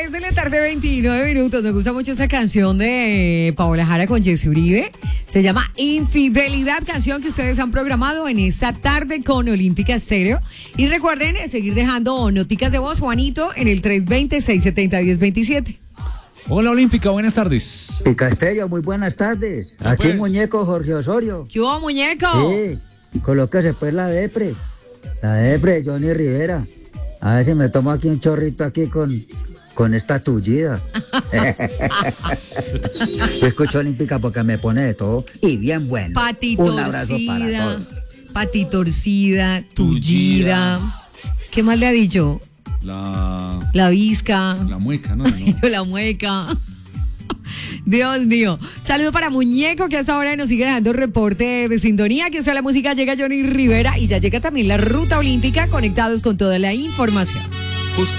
3 de la tarde, 29 minutos. Me gusta mucho esa canción de Paola Jara con Jesse Uribe. Se llama Infidelidad, canción que ustedes han programado en esta tarde con Olímpica Estéreo. Y recuerden seguir dejando noticas de voz, Juanito, en el 320-670-1027. Hola Olímpica, buenas tardes. Olímpica Estéreo, muy buenas tardes. Aquí pues. muñeco Jorge Osorio. ¿Qué hubo, muñeco? Sí, colóquese pues la depre de Johnny Rivera. A ver si me tomo aquí un chorrito aquí con esta tullida. Yo escucho Olímpica porque me pone de todo y bien bueno. Un abrazo para todos. Patitorcida, tullida. ¿Qué más le ha dicho? La visca. La mueca, ¿no? La mueca. Dios mío. Saludo para Muñeco, que hasta ahora nos sigue dejando reporte de sintonía. Que está la música, llega Johnny Rivera y ya llega también la ruta olímpica, conectados con toda la información.